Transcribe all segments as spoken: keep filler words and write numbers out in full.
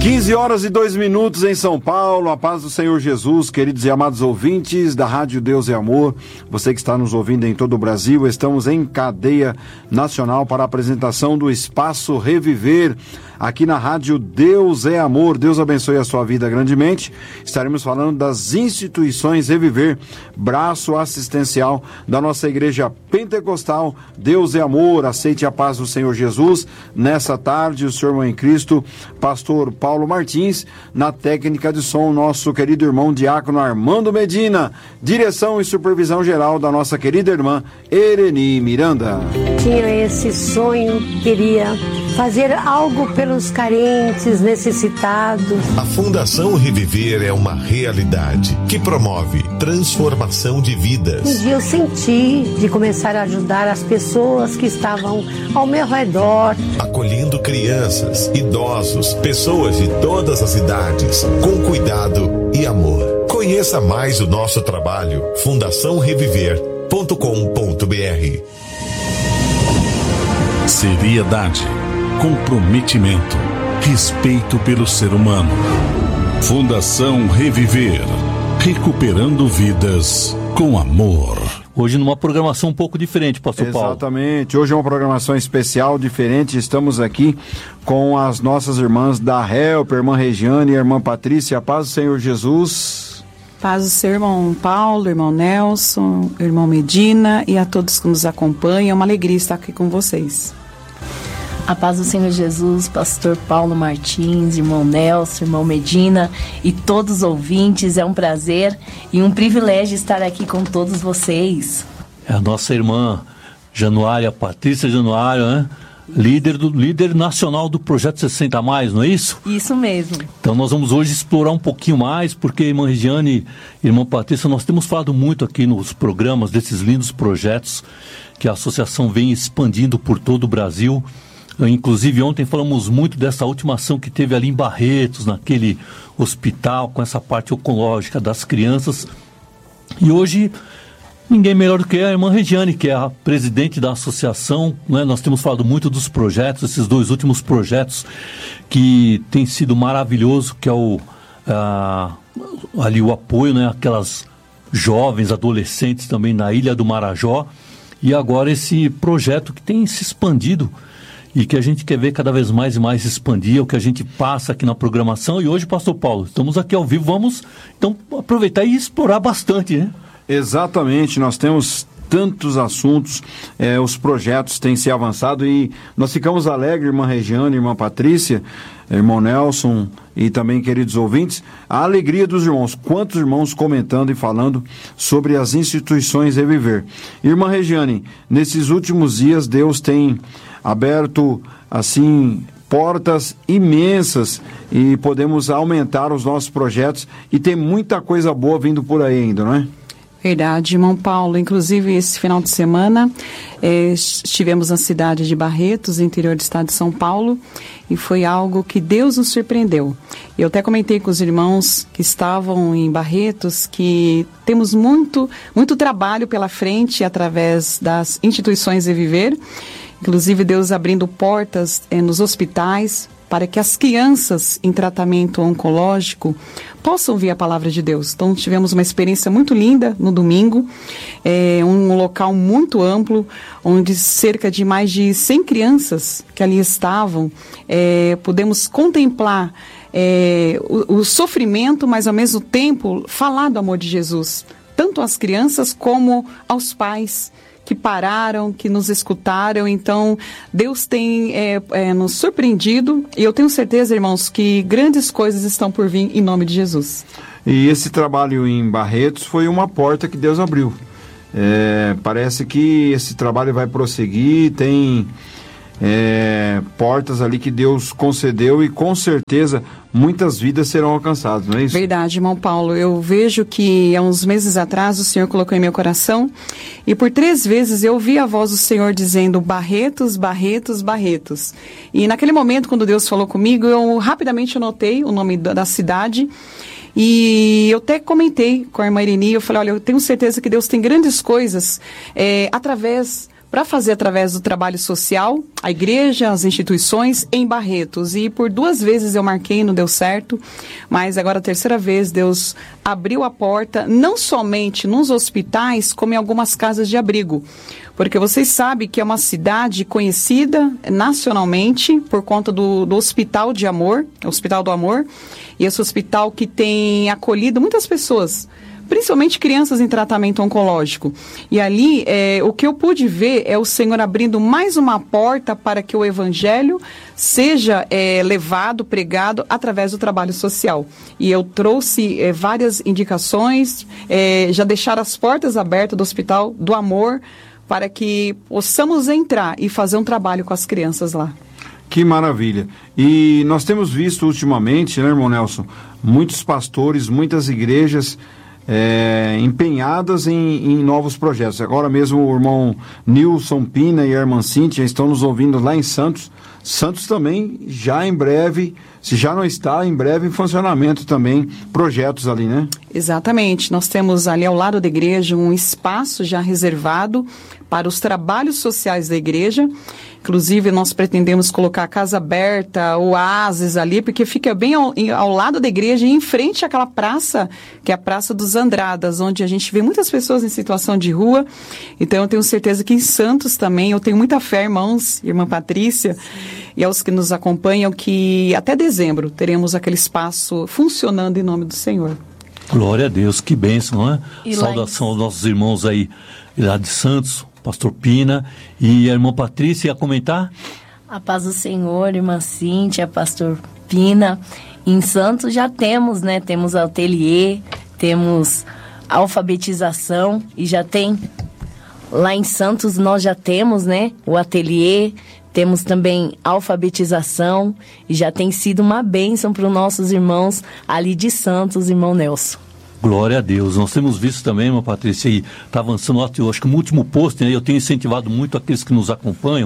quinze horas e dois minutos em São Paulo, a paz do Senhor Jesus, queridos e amados ouvintes da Rádio Deus é Amor, você que está nos ouvindo em todo o Brasil, estamos em cadeia nacional para a apresentação do Espaço Reviver, aqui na Rádio Deus é Amor. Deus abençoe a sua vida grandemente. Estaremos falando das instituições Reviver, braço assistencial da nossa igreja pentecostal. Deus é Amor, aceite a paz do Senhor Jesus. Nessa tarde, o Senhor irmão em Cristo, pastor Paulo Martins, na técnica de som, nosso querido irmão diácono Armando Medina, direção e supervisão geral da nossa querida irmã Ereni Miranda. Tinha esse sonho, queria fazer algo pelos carentes, necessitados. A Fundação Reviver é uma realidade que promove transformação de vidas. Um dia eu senti de começar a ajudar as pessoas que estavam ao meu redor. Acolhendo crianças, idosos, pessoas de todas as idades, com cuidado e amor. Conheça mais o nosso trabalho, fundação reviver ponto com ponto b r. Seriedade, comprometimento, respeito pelo ser humano. Fundação Reviver, recuperando vidas com amor. Hoje numa programação um pouco diferente, pastor Paulo. Exatamente, hoje é uma programação especial, diferente. Estamos aqui com as nossas irmãs da Help, a irmã Regiane e a irmã Patrícia. A paz do Senhor Jesus. Paz do seu irmão Paulo, irmão Nelson, irmão Medina e a todos que nos acompanham. É uma alegria estar aqui com vocês. A paz do Senhor Jesus, pastor Paulo Martins, irmão Nelson, irmão Medina e todos os ouvintes. É um prazer e um privilégio estar aqui com todos vocês. É a nossa irmã Januária, Patrícia Januária, né? Líder, do, líder nacional do Projeto sessenta mais, não é isso? Isso mesmo. Então nós vamos hoje explorar um pouquinho mais, porque irmã Regiane e irmã Patrícia, nós temos falado muito aqui nos programas desses lindos projetos que a associação vem expandindo por todo o Brasil. Inclusive ontem falamos muito dessa última ação que teve ali em Barretos, naquele hospital, com essa parte oncológica das crianças. E hoje, ninguém melhor do que a irmã Regiane, que é a presidente da associação, né? Nós temos falado muito dos projetos, esses dois últimos projetos que tem sido maravilhoso, que é o, a, ali o apoio, né? Aquelas jovens, adolescentes também na Ilha do Marajó. E agora esse projeto que tem se expandido e que a gente quer ver cada vez mais e mais expandir, é o que a gente passa aqui na programação. E hoje, pastor Paulo, estamos aqui ao vivo, vamos então aproveitar e explorar bastante, né? Exatamente, nós temos tantos assuntos, eh, os projetos têm se avançado e nós ficamos alegres, irmã Regiane, irmã Patrícia, irmão Nelson e também queridos ouvintes, a alegria dos irmãos, quantos irmãos comentando e falando sobre as instituições Reviver. Irmã Regiane, nesses últimos dias Deus tem aberto assim portas imensas e podemos aumentar os nossos projetos e tem muita coisa boa vindo por aí ainda, não é? Verdade, irmão Paulo. Inclusive, esse final de semana, eh, estivemos na cidade de Barretos, interior do estado de São Paulo, e foi algo que Deus nos surpreendeu. Eu até comentei com os irmãos que estavam em Barretos que temos muito, muito trabalho pela frente através das instituições Reviver, inclusive Deus abrindo portas eh, nos hospitais, para que as crianças em tratamento oncológico possam ouvir a palavra de Deus. Então, tivemos uma experiência muito linda no domingo, é, um local muito amplo, onde cerca de mais de cem crianças que ali estavam, é, pudemos contemplar é, o, o sofrimento, mas ao mesmo tempo falar do amor de Jesus, tanto às crianças como aos pais, que pararam, que nos escutaram. Então, Deus tem é, é, nos surpreendido e eu tenho certeza, irmãos, que grandes coisas estão por vir em nome de Jesus. E esse trabalho em Barretos foi uma porta que Deus abriu. É, parece que esse trabalho vai prosseguir, tem é, portas ali que Deus concedeu e com certeza muitas vidas serão alcançadas, não é isso? Verdade, irmão Paulo. Eu vejo que há uns meses atrás o Senhor colocou em meu coração e por três vezes eu ouvi a voz do Senhor dizendo Barretos, Barretos, Barretos. E naquele momento, quando Deus falou comigo, eu rapidamente anotei o nome da, da cidade e eu até comentei com a irmã Irene, eu falei, olha, eu tenho certeza que Deus tem grandes coisas é, através para fazer através do trabalho social, a igreja, as instituições em Barretos. E por duas vezes eu marquei, não deu certo, mas agora a terceira vez Deus abriu a porta, não somente nos hospitais, como em algumas casas de abrigo. Porque vocês sabem que é uma cidade conhecida nacionalmente por conta do, do Hospital de Amor, Hospital do Amor, e esse hospital que tem acolhido muitas pessoas, principalmente crianças em tratamento oncológico. E ali, é, o que eu pude ver é o Senhor abrindo mais uma porta para que o Evangelho seja é, levado, pregado, através do trabalho social. E eu trouxe é, várias indicações, é, já deixar as portas abertas do Hospital do Amor, para que possamos entrar e fazer um trabalho com as crianças lá. Que maravilha. E nós temos visto ultimamente, né, irmão Nelson, muitos pastores, muitas igrejas é, empenhadas em, em novos projetos. Agora mesmo o irmão Nilson Pina e a irmã Cíntia estão nos ouvindo lá em Santos. Santos também, já em breve, se já não está, em breve em funcionamento também, projetos ali, né? Exatamente. Nós temos ali ao lado da igreja um espaço já reservado para os trabalhos sociais da igreja. Inclusive, nós pretendemos colocar a Casa Aberta, o Oasis ali, porque fica bem ao, ao lado da igreja e em frente àquela praça, que é a Praça dos Andradas, onde a gente vê muitas pessoas em situação de rua. Então, eu tenho certeza que em Santos também, eu tenho muita fé, irmãos, irmã Patrícia, e aos que nos acompanham, que até dezembro teremos aquele espaço funcionando em nome do Senhor. Glória a Deus, que bênção, não é? E Saudação em... aos nossos irmãos aí, lá de Santos, pastor Pina, e a irmã Patrícia ia comentar? A paz do Senhor, irmã Cíntia, pastor Pina. Em Santos já temos, né? Temos ateliê, temos alfabetização e já tem... Lá em Santos nós já temos, né? O ateliê, temos também alfabetização e já tem sido uma bênção para os nossos irmãos ali de Santos, irmão Nelson. Glória a Deus. Nós temos visto também, uma Patrícia, e está avançando, eu acho que no último post, né, eu tenho incentivado muito aqueles que nos acompanham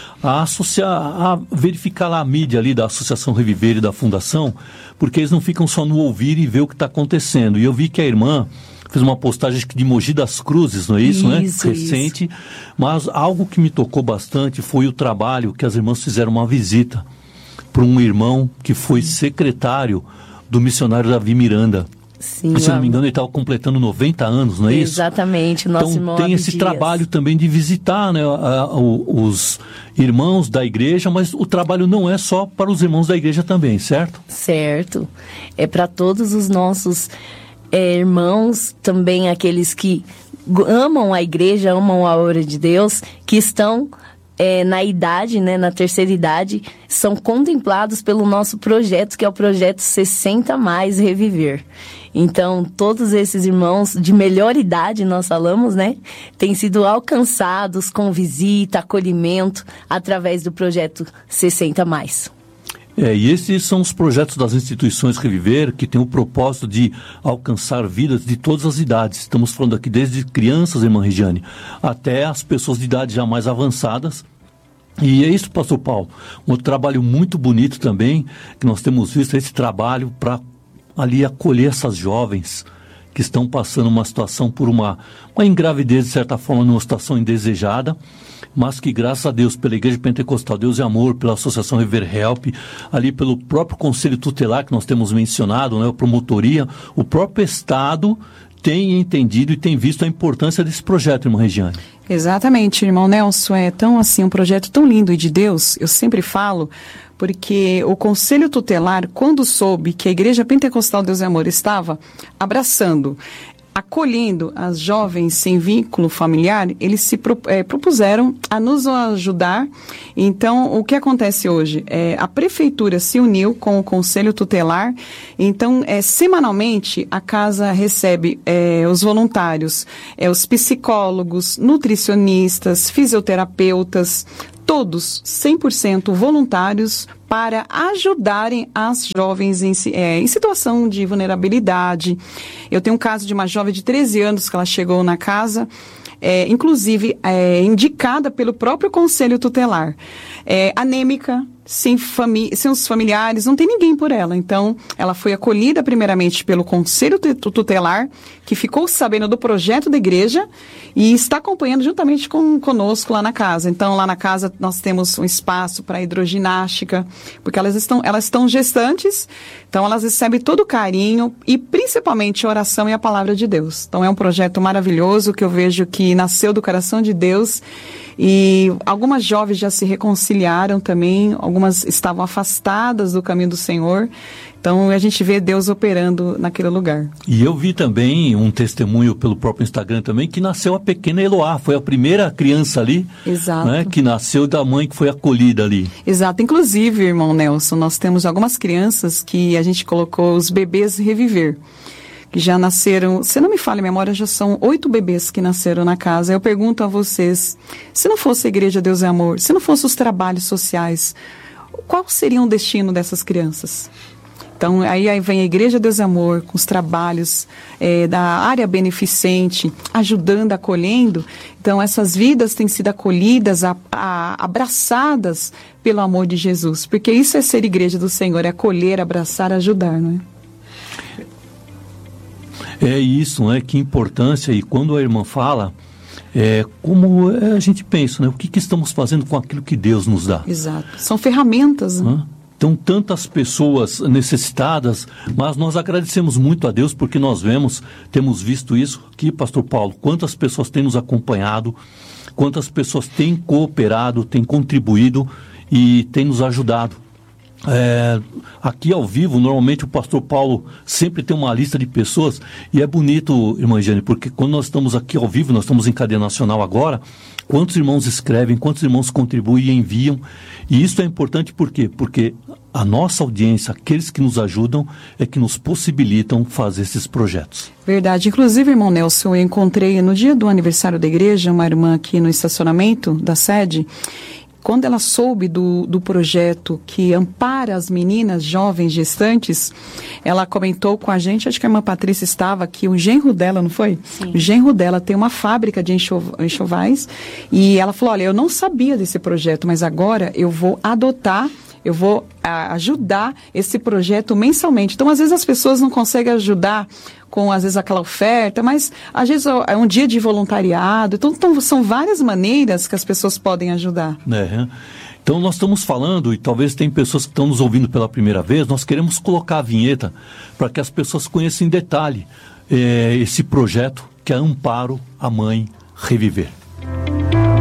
a associar, a verificar lá a mídia ali da Associação Reviver e da Fundação, porque eles não ficam só no ouvir e ver o que está acontecendo. E eu vi que a irmã fez uma postagem de Mogi das Cruzes, não é isso, isso né? Recente. Isso. Mas algo que me tocou bastante foi o trabalho que as irmãs fizeram uma visita para um irmão que foi secretário do missionário Davi Miranda. Sim, se não me engano, ele estava completando noventa anos, não é isso? Exatamente, o nosso então, irmão tem esse Dias. Trabalho também de visitar, né, a, a, os irmãos da igreja, mas o trabalho não é só para os irmãos da igreja também, certo? Certo. É para todos os nossos é, irmãos, também aqueles que amam a igreja, amam a obra de Deus, que estão... É, na idade, né, na terceira idade, são contemplados pelo nosso projeto, que é o projeto sessenta mais Reviver. Então, todos esses irmãos de melhor idade, nós falamos, né, têm sido alcançados com visita, acolhimento, através do projeto sessenta mais. É, e esses são os projetos das instituições Reviver, que têm o propósito de alcançar vidas de todas as idades. Estamos falando aqui desde crianças, irmã Regiane, até as pessoas de idade já mais avançadas. E é isso, pastor Paulo, um trabalho muito bonito também, que nós temos visto, esse trabalho para ali acolher essas jovens que estão passando uma situação por uma, uma engravidez, de certa forma, numa situação indesejada, mas que, graças a Deus, pela Igreja Pentecostal Deus e Amor, pela Associação Rever Help, ali pelo próprio Conselho Tutelar, que nós temos mencionado, né, a promotoria, o próprio Estado tem entendido e tem visto a importância desse projeto, irmã Regiane. Exatamente, irmão Nelson, é tão assim, um projeto tão lindo e de Deus, eu sempre falo, porque o Conselho Tutelar, quando soube que a Igreja Pentecostal Deus e Amor estava abraçando, acolhendo as jovens sem vínculo familiar, eles se pro, é, propuseram a nos ajudar. Então, o que acontece hoje? É, a Prefeitura se uniu com o Conselho Tutelar, então, é, semanalmente, a casa recebe é, os voluntários, é, os psicólogos, nutricionistas, fisioterapeutas, todos cem por cento voluntários para ajudarem as jovens em, é, em situação de vulnerabilidade. Eu tenho um caso de uma jovem de treze anos que ela chegou na casa, é, inclusive é, indicada pelo próprio Conselho Tutelar, é, anêmica, sem, fami sem os familiares, não tem ninguém por ela. Então, ela foi acolhida primeiramente pelo Conselho Tutelar, que ficou sabendo do projeto da igreja e está acompanhando juntamente com, conosco lá na casa. Então, lá na casa nós temos um espaço para hidroginástica, porque elas estão, elas estão gestantes, então elas recebem todo o carinho e principalmente a oração e a palavra de Deus. Então, é um projeto maravilhoso que eu vejo que nasceu do coração de Deus. E algumas jovens já se reconciliaram também, algumas estavam afastadas do caminho do Senhor. Então, a gente vê Deus operando naquele lugar. E eu vi também um testemunho pelo próprio Instagram também, que nasceu a pequena Eloá, foi a primeira criança ali, Exato. Né, que nasceu da mãe que foi acolhida ali. Exato. Inclusive, irmão Nelson, nós temos algumas crianças que a gente colocou os bebês reviver, que já nasceram, se não me falha a memória, já são oito bebês que nasceram na casa. Eu pergunto a vocês, se não fosse a Igreja Deus é Amor, se não fossem os trabalhos sociais, qual seria o destino dessas crianças? Então, aí, aí vem a Igreja Deus é Amor, com os trabalhos é, da área beneficente, ajudando, acolhendo. Então, essas vidas têm sido acolhidas, a, a, abraçadas pelo amor de Jesus. Porque isso é ser Igreja do Senhor, é acolher, abraçar, ajudar, não é? É isso, né? Que importância. E quando a irmã fala, é, como a gente pensa, né? O que, que estamos fazendo com aquilo que Deus nos dá? Exato. São ferramentas, né? Hã? Então, tantas pessoas necessitadas, mas nós agradecemos muito a Deus porque nós vemos, temos visto isso aqui, pastor Paulo, quantas pessoas têm nos acompanhado, quantas pessoas têm cooperado, têm contribuído e têm nos ajudado. É, aqui ao vivo, normalmente o pastor Paulo sempre tem uma lista de pessoas e é bonito, irmã Jane, porque quando nós estamos aqui ao vivo, nós estamos em cadeia nacional agora, quantos irmãos escrevem, quantos irmãos contribuem e enviam, e isso é importante por quê? Porque a nossa audiência, aqueles que nos ajudam, é que nos possibilitam fazer esses projetos. Verdade. Inclusive, irmão Nelson, eu encontrei no dia do aniversário da igreja uma irmã aqui no estacionamento da sede. Quando ela soube do, do projeto que ampara as meninas jovens gestantes, ela comentou com a gente, acho que a irmã Patrícia estava aqui, o genro dela, não foi? Sim. O genro dela tem uma fábrica de enxov- enxovais e ela falou, olha, eu não sabia desse projeto, mas agora eu vou adotar, eu vou a, ajudar esse projeto mensalmente. Então, às vezes as pessoas não conseguem ajudar com, às vezes, aquela oferta, mas, às vezes, é um dia de voluntariado. Então, então são várias maneiras que as pessoas podem ajudar. É. Então, nós estamos falando, e talvez tem pessoas que estão nos ouvindo pela primeira vez, nós queremos colocar a vinheta para que as pessoas conheçam em detalhe é, esse projeto que é Amparo a Mãe Reviver.